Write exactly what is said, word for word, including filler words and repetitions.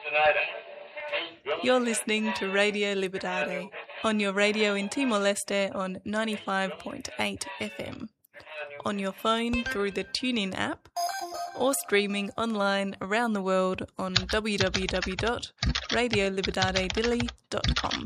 You're listening to Radio Liberdade on your radio in Timor-Leste on ninety-five point eight F M, on your phone through the TuneIn app, or streaming online around the world on w w w dot radio liberdade dili dot com.